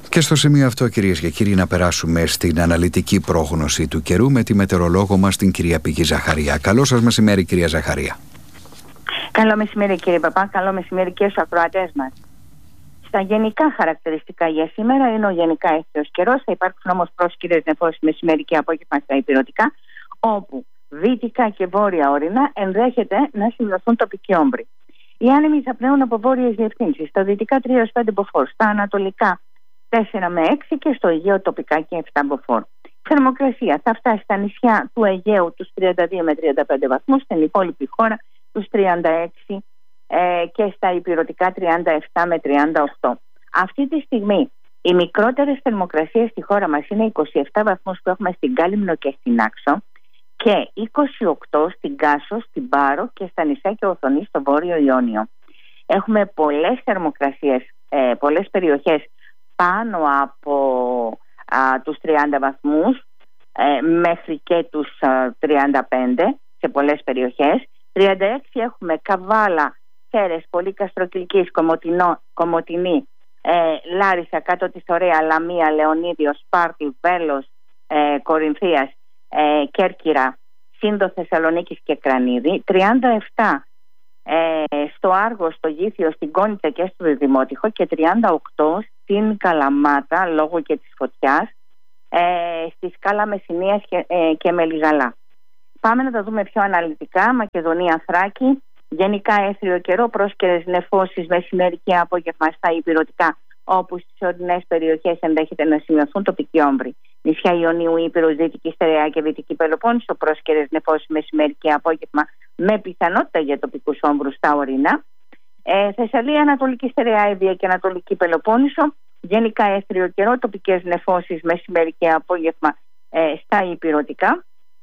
Και στο σημείο αυτό, κυρίες και κύριοι, να περάσουμε στην αναλυτική πρόγνωση του καιρού με τη μετεωρολόγο μας, την κυρία Πηγή Ζαχαρία. Καλό σας μεσημέρι, κυρία Ζαχαρία. Καλό μεσημέρι, κύριε Παπά. Καλό μεσημέρι και στους ακροατές μας. Στα γενικά χαρακτηριστικά για σήμερα είναι ο γενικά εύθεος καιρός. Θα υπάρξουν όμως πρόσκαιρες νεφώσεις μεσημέρι και απόγευμα στα ηπειρωτικά, όπου δυτικά και βόρεια ορεινά ενδέχεται να σημειωθούν τοπικοί όμπροι. Οι άνεμοι θα πνέουν από βόρειες διευθύνσεις. Στα δυτικά 3-5 μποφόρ, στα ανατολικά 4 με 6 και στο Αιγαίο τοπικά και 7 μποφόρ. Η θερμοκρασία θα φτάσει στα νησιά του Αιγαίου τους 32 με 35 βαθμούς, στην υπόλοιπη χώρα τους 36 και στα ηπειρωτικά 37 με 38. Αυτή τη στιγμή οι μικρότερες θερμοκρασίες στη χώρα μας είναι 27 βαθμούς που έχουμε στην Κάλυμνο και στην Άξο και 28 στην Κάσο, στην Πάρο και στα νησιά και Οθονή στο Βόρειο Ιόνιο. Έχουμε πολλές θερμοκρασίες, πολλές περιοχές πάνω από τους 30 βαθμούς μέχρι και τους 35 σε πολλές περιοχές. 36 έχουμε Καβάλα, Σέρες, Πολύ Καστροκυλκής, Κομοτηνή, Λάρισα, κάτω της Ωραία, Λαμία, Λεωνίδιο, Σπάρτη, Βέλος, Κορινθίας, Κέρκυρα, Σύντο, Θεσσαλονίκης και Κρανίδη. 37 στο Άργο, στο Γήθιο, στην Κόνιτσα και στο Δημότυχο και 38 στην Καλαμάτα λόγω και της φωτιάς, στη Σκάλα Μεσσηνίας και Μελιγαλά. Πάμε να τα δούμε πιο αναλυτικά. Μακεδονία, Θράκη, γενικά έθριο καιρό, πρόσκαιρες νεφώσεις μεσημέρι και απόγευμα στα ηπειρωτικά, όπου στις ορεινές περιοχές ενδέχεται να σημειωθούν τοπικοί όμπροι. Νησιά Ιωνίου, Ήπειρος, Δυτική Στερεά και Δυτική Πελοπόννησο, πρόσκαιρες νεφώσεις μεσημέρι και απόγευμα με πιθανότητα για τοπικούς όμπρους στα ορεινά. Θεσσαλία, Ανατολική Στερεά, Εύβοια και Ανατολική Πελοπόννησο, γενικά έθριο καιρό, τοπικές νεφώσεις μεσημέρι και απόγευμα στα ηπειρωτικά.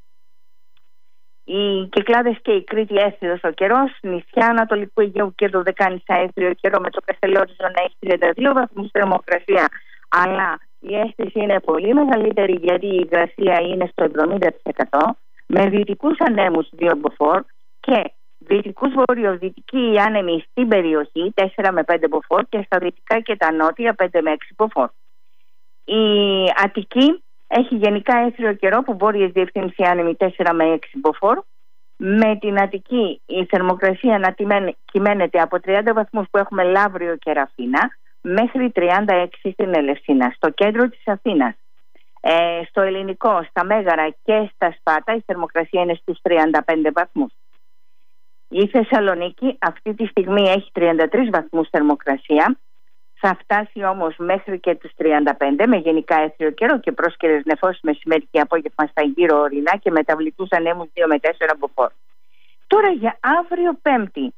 Οι Κυκλάδες και η Κρήτη έθριος ο καιρός, νησιά Ανατολικού Αιγαίου και Δωδεκάνησα έθριο καιρό, με το Καστελόριζο να έχει 32 βαθμούς θερμοκρασία, αλλά η αίσθηση είναι πολύ μεγαλύτερη γιατί η υγρασία είναι στο 70%, με δυτικούς ανέμους 2 μποφόρ και δυτικούς βορειοδυτικοί άνεμοι στην περιοχή 4 με 5 μποφόρ και στα δυτικά και τα νότια 5 με 6 болохоор. Η Αττική έχει γενικά έθριο καιρό που βόρειες διευθύνσεις άνεμοι 4 με 6 μποφόρ. Με την Αττική η θερμοκρασία να κυμαίνεται από 30 βαθμούς που έχουμε Λαύριο και Ραφίνα μέχρι 36 στην Ελευσίνα. Στο κέντρο της Αθήνας, στο Ελληνικό, στα Μέγαρα και στα Σπάτα η θερμοκρασία είναι στους 35 βαθμούς. Η Θεσσαλονίκη αυτή τη στιγμή έχει 33 βαθμούς θερμοκρασία. Θα φτάσει όμως μέχρι και τους 35 με γενικά έθριο καιρό και πρόσκαιρες νεφώσεις μεσημέρι και απόγευμα στα γύρω ορεινά και μεταβλητούς ανέμους 2 με 4 μποφόρ. Τώρα για αύριο Πέμπτη,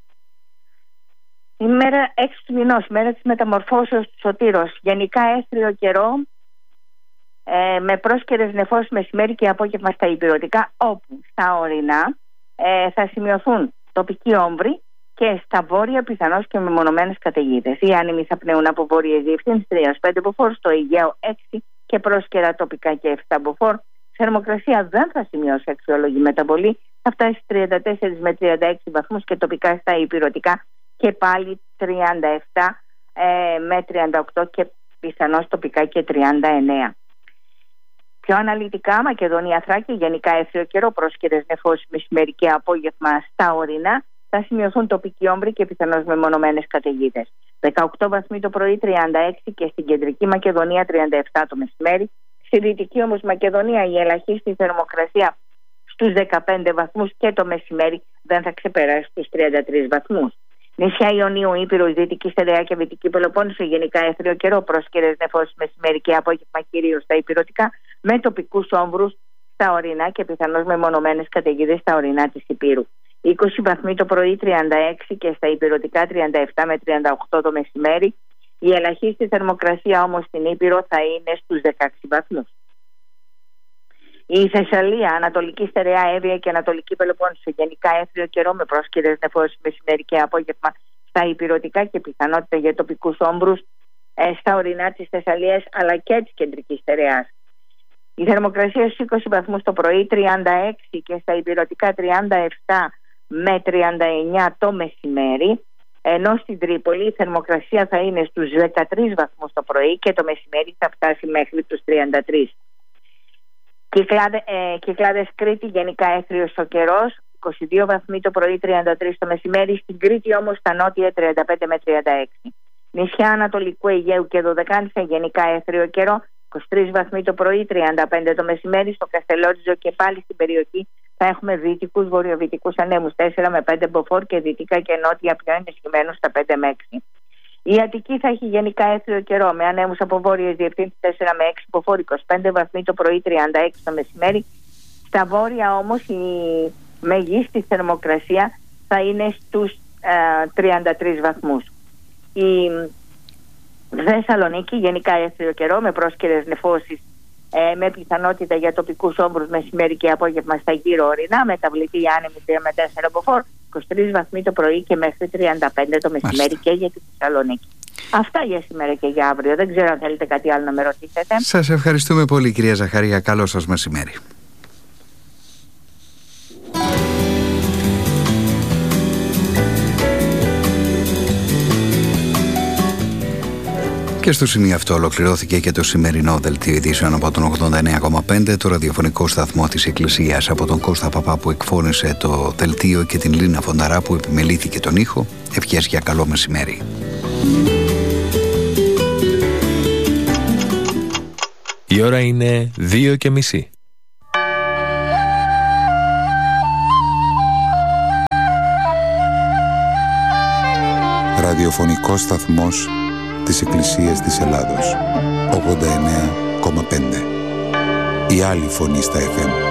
ημέρα 6 του μηνός, μέρα της μεταμορφώσεως του Σωτήρος, γενικά έθριο καιρό με πρόσκαιρες νεφώσεις μεσημέρι και απόγευμα στα ηπειρωτικά, όπου στα ορεινά θα σημειωθούν τοπικοί όμπροι και στα βόρεια πιθανώς και μεμονωμένες καταιγίδες. Οι άνεμοι θα πνέουν από βόρειες διευθύνσεις 3-5 μποφόρ, στο Αιγαίο 6 και πρόσκαιρα τοπικά και 7 μποφόρ. Θερμοκρασία δεν θα σημειώσει αξιόλογη μεταβολή, θα φτάσει 34 με 36 βαθμούς και τοπικά στα ηπειρωτικά και πάλι 37 με 38 και πιθανώς τοπικά και 39. Πιο αναλυτικά, Μακεδονία, Θράκη, γενικά έθριο καιρό, πρόσκαιρες νεφώσεις μεσημέρι και απόγευμα στα ορεινά. Θα σημειωθούν τοπικοί όμπροι και πιθανώς μεμονωμένες καταιγίδες. 18 βαθμοί το πρωί, 36 και στην κεντρική Μακεδονία 37 το μεσημέρι. Στη δυτική όμως Μακεδονία η ελαχίστη θερμοκρασία στους 15 βαθμούς και το μεσημέρι δεν θα ξεπεράσει τους 33 βαθμούς. Νησιά Ιωνίου, Ήπειρος, Δυτική Στερεά και Δυτική Πελοπόννησο, γενικά έθριο καιρό, πρόσκαιρες νεφώσεις μεσημέρι και απόγευμα κυρίως στα ηπειρωτικά, με τοπικούς όμβρους στα ορεινά και πιθανώς μεμονωμένες καταιγίδες στα ορεινά της Υπήρου. 20 βαθμοί το πρωί, 36 και στα ηπειρωτικά 37 με 38 το μεσημέρι. Η ελαχίστη θερμοκρασία όμως στην Ήπειρο θα είναι στους 16 βαθμούς. Η Θεσσαλία, Ανατολική Στερεά, Εύβοια και Ανατολική Πελοπόννησο, γενικά έθριο καιρό με πρόσκαιρες νεφώσεις μεσημέρι και απόγευμα στα ηπειρωτικά και πιθανότητα για τοπικούς όμπρους στα ορεινά της Θεσσαλίας αλλά και της κεντρικής Στερεάς. Η θερμοκρασία στους 20 βαθμούς το πρωί, 36 και στα ηπειρωτικά 37 με 39 το μεσημέρι. Ενώ στην Τρίπολη η θερμοκρασία θα είναι στους 13 βαθμούς το πρωί και το μεσημέρι θα φτάσει μέχρι τους 33. Κυκλάδες Κρήτη, γενικά έθριος ο καιρός, 22 βαθμοί το πρωί, 33 το μεσημέρι. Στην Κρήτη όμως στα νότια 35 με 36. Νησιά Ανατολικού Αιγαίου και Δωδεκάνησα, γενικά έθριο καιρό, 23 βαθμοί το πρωί, 35 το μεσημέρι. Στο Καστελόριζο και πάλι στην περιοχή θα έχουμε δυτικούς βορειοδυτικούς ανέμους 4 με 5 μποφόρ και δυτικά και νότια πιο ενισχυμένους στα 5 με 6. Η Αττική θα έχει γενικά έθριο καιρό με ανέμους από βόρειες διευθύνσεις 4 με 6 μποφόρ, 25 βαθμοί το πρωί, 36 το μεσημέρι. Στα βόρεια όμως η μεγίστη θερμοκρασία θα είναι στους 33 βαθμούς. Η Θεσσαλονίκη γενικά έθριο καιρό με πρόσκαιρες νεφώσεις, με πιθανότητα για τοπικούς όμπρους μεσημέρι και απόγευμα στα γύρω ορεινά, μεταβλητή άνεμη 3 με 4 μποφόρ, 23 βαθμοί το πρωί και μέχρι 35 το μεσημέρι και για τη Θεσσαλονίκη. Αυτά για σήμερα και για αύριο. Δεν ξέρω αν θέλετε κάτι άλλο να με ρωτήσετε. Σας ευχαριστούμε πολύ, κυρία Ζαχαρία. Καλό σας μεσημέρι. Και στο σημείο αυτό ολοκληρώθηκε και το σημερινό δελτίο ειδήσεων από τον 89,5, το ραδιοφωνικό σταθμό της Εκκλησίας, από τον Κώστα Παπά που εκφώνησε το δελτίο και την Λίνα Φονταρά που επιμελήθηκε τον ήχο. Ευχές για καλό μεσημέρι. Η ώρα είναι 2:30. Ραδιοφωνικός σταθμός της Εκκλησίας της Ελλάδος, 89,5. Η άλλη φωνή στα FM.